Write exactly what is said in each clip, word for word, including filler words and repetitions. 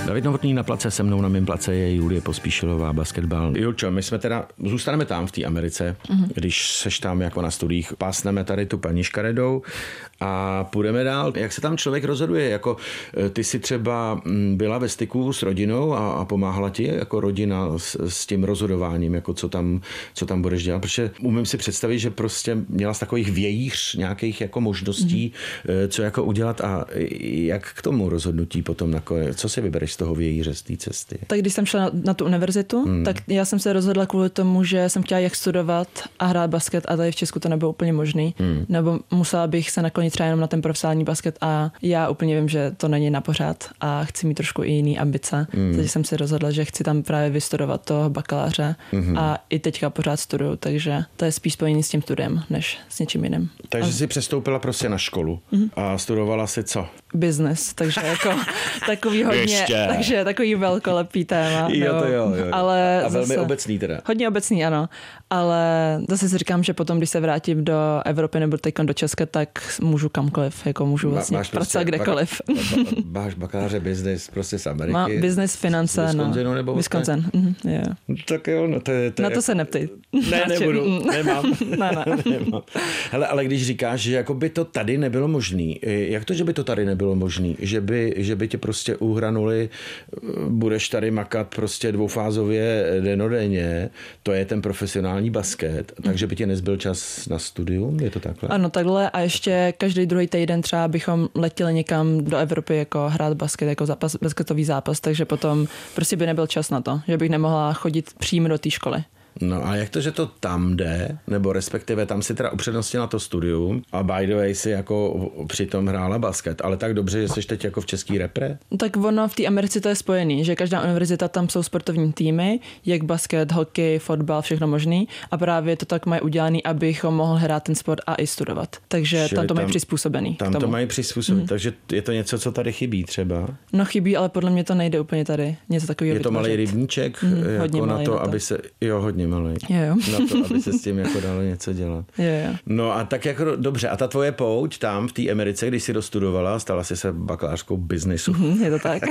David Novotný na place, se mnou na mým place je Julie Pospíšilová, basketbal. Julčo, my jsme teda, zůstaneme tam v té Americe, mm-hmm. když seš tam jako na studiích, pásneme tady tu paní škaredou a půjdeme dál. Jak se tam člověk rozhoduje? Jako ty si třeba byla ve styku s rodinou a, a pomáhala ti jako rodina s, s tím rozhodováním, jako co tam, co tam budeš dělat? Protože umím si představit, že prostě měla z takových vějíř nějakých jako možností, mm-hmm. co jako udělat a jak k tomu rozhodnutí potom nakonec, co si vybereš z toho vějíře, z té cesty? Tak když jsem šla na, na tu univerzitu, hmm. tak já jsem se rozhodla kvůli tomu, že jsem chtěla jak studovat a hrát basket a tady v Česku to nebylo úplně možný. Hmm. Nebo musela bych se naklonit třeba jenom na ten profesionální basket a já úplně vím, že to není na pořád a chci mít trošku i jiný ambice. Hmm. Takže jsem se rozhodla, že chci tam právě vystudovat toho bakaláře hmm. a i teďka pořád studuju, takže to je spíš spojený s tím studiem, než s něčím jiným. Takže a... jsi přestoupila prostě na školu hmm. a studovala si co? Business, takže jako takový hodně, takže takový velkolepý téma. Jo, to jo, jo. Ale a velmi zase, obecný teda. Hodně obecný, ano. Ale zase si říkám, že potom, když se vrátím do Evropy nebo teď do Česka, tak můžu kamkoliv, jako můžu vlastně máš pracovat prostě kdekoliv. Bak, máš bakaláře business prostě z Ameriky. Má business, finance, Wisconsinu, no. Nebo Wisconsin, mhm, yeah. Tak jo, no to je... To Na je to se neptej. Ne, nebudu, nemám. ne, ne. nemám. Hele, ale když říkáš, že jako by to tady nebylo možný, jak to, že by to tady nebylo možný? Že by, že by tě prostě uhranuli, budeš tady makat prostě dvoufázově denodenně, to je ten profesionální basket, takže by tě nezbyl čas na studium, je to takhle? Ano, takhle a ještě každý druhý týden třeba bychom letěli někam do Evropy jako hrát basket, jako zápas, basketový zápas, takže potom prostě by nebyl čas na to, že bych nemohla chodit přímo do té školy. No a jak to, že to tam jde, nebo respektive tam si teda upřednostnila to studium a by the way si jako přitom hrála basket, ale tak dobře, že jsi teď jako v český repre? Tak ono v té Americe to je spojený, že každá univerzita, tam jsou sportovní týmy, jak basket, hokej, fotbal, všechno možný a právě to tak mají udělaný, abychom mohli hrát ten sport a i studovat. Takže Čili tam to mají tam, přizpůsobený. Tam to mají přizpůsobený, mm. takže je to něco, co tady chybí třeba? No chybí, ale podle mě to nejde úplně tady. Něco takového je to malý rybníček mm, jako na to, aby se, jo, hodně malý. Jo, jo. Na to, aby se s tím jako dalo něco dělat. Jo, jo. No a tak jako dobře. A ta tvoje pouť tam v té Americe, když jsi dostudovala, stala jsi se bakalářkou biznisu. Mm, je to tak.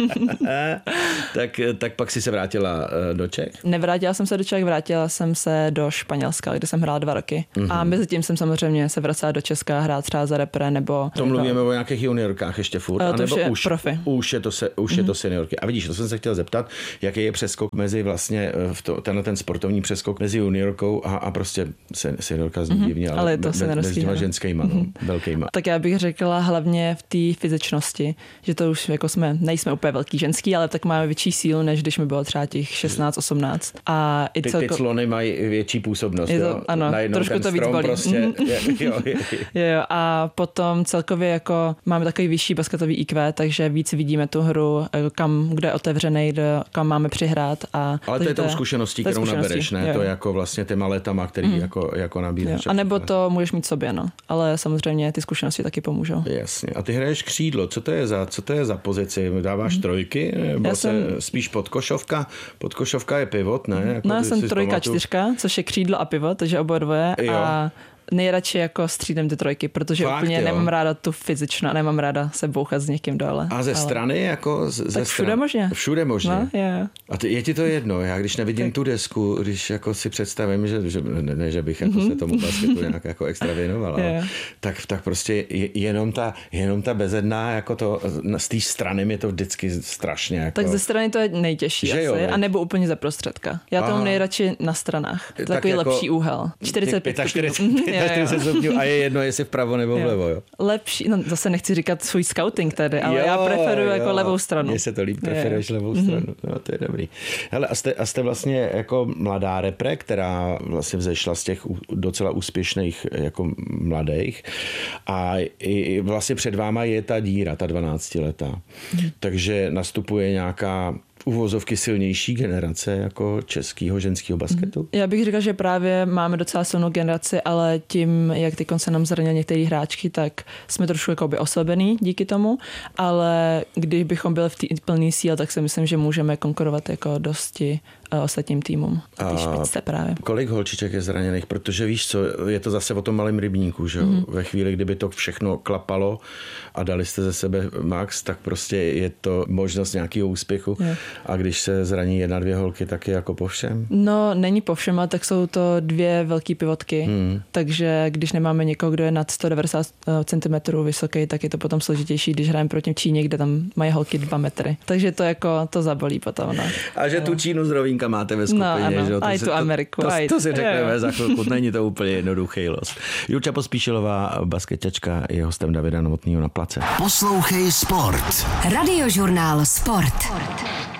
tak. Tak pak jsi se vrátila do Čech? Nevrátila jsem se do Čech, vrátila jsem se do Španělska, kde jsem hrála dva roky. Mm-hmm. A mezi tím jsem samozřejmě se vracela do Česka hrát třeba za repre nebo... To mluvíme o nějakých juniorkách ještě furt? Uh, to už je už, profi. Už je to, se, už mm-hmm. je to seniorky. A vidíš, to jsem se chtěl zeptat, jaký je přeskok mezi vlastně v to, tenhle ten sportovní přeskok mezi juniorkou a, a prostě seniorka zní divně, mm-hmm. ale, ale je to mezi, mezi těma ženskýma, no, mm-hmm. velkýma. Tak já bych řekla hlavně v té fyzičnosti, že to už jako jsme, nejsme úplně velký ženský, ale tak máme větší sílu, než když mi bylo třeba těch šestnáct osmnáct. A i ty, celko... ty clony mají větší působnost, je to, jo? Ano, najednou trošku to víc bolí. Prostě, je, jo, je, je. Jo, a potom celkově jako máme takový vyšší basketový í kvé, takže víc vidíme tu hru, kam, kde je otevřenej, kam máme přihrát. A ale to je tou zkušeností, kterou nabereš, ne? Jo. To je jako vlastně těma letama, který mm. jako, jako nabíráš. A nebo to můžeš mít sobě, no. Ale samozřejmě ty zkušenosti taky pomůžou. Jasně. A ty hraješ křídlo. Co to je za, co to je za pozici? Dáváš mm. trojky? Nebo já se jsem... spíš podkošovka? Podkošovka je pivot, ne? Jako no já jsem trojka, pamatuju. čtyřka, což je křídlo a pivot, takže oba dvoje. Jo. A nejradši jako střídem ty trojky, protože Fakt, úplně jo. nemám ráda tu fyzičnou, nemám ráda se bouchat s někým dole. A ze ale... strany jako? Z, tak ze všude stran... možně. Všude možně. No, je. A ty, je ti to jedno? Já když nevidím tak. tu desku, když jako si představím, že, že ne, ne, že bych jako mm-hmm. se tomu basketu nějak jako extra věnoval, ale, tak, tak prostě jenom ta, jenom ta bezedná, jako to, z té strany mi to vždycky strašně jako... Tak ze strany to je nejtěžší že asi, jo, a nebo úplně ze prostředka. Já to mám nejradši na stranách. To takový jako lepší úhel. čtyřicet pět stupňů. A je jedno, jestli vpravo nebo jo. vlevo, jo? Lepší, no zase nechci říkat svůj scouting tady, ale jo, já preferuji jo. jako levou stranu. Mně se to líp, preferuješ jo. levou stranu, mm-hmm. no to je dobrý. Hele, a jste, a jste vlastně jako mladá repre, která vlastně vzešla z těch docela úspěšných jako mladých a i vlastně před váma je ta díra, ta dvanáctiletá. Mm. Takže nastupuje nějaká uvozovky silnější generace jako českého ženského basketu? Já bych řekla, že právě máme docela silnou generaci, ale tím, jak ty se nám zranili některé hráčky, tak jsme trošku jakoby oslabený díky tomu, ale když bychom byli v té plné síle, tak si myslím, že můžeme konkurovat jako dosti ostatním týmům. A té špičce právě. Kolik holčiček je zraněných? Protože víš co, je to zase o tom malém rybníku, že mm-hmm. Ve chvíli, kdyby to všechno klapalo a dali jste ze sebe max, tak prostě je to možnost nějakého úspěchu. Je. A když se zraní jedna, dvě holky, tak je jako po všem? No, není po všem, ale tak jsou to dvě velké pivotky. Mm. Takže když nemáme někoho, kdo je nad sto devadesát centimetrů vysoký, tak je to potom složitější, když hrajeme proti Číně, kde tam mají holky dva metry. Takže to jako to zabolí potom. No. A že tu Čínu z rovínka máte ve skupině. No, ano. Že? A i tu Ameriku. To, to, to, to si řekneme jo. za chvilku. Není to úplně jednoduchý los. Julča Pospíšilová, basketačka, je hostem Davida Novotnýho na place. Poslouchej sport. Radiožurnál Sport.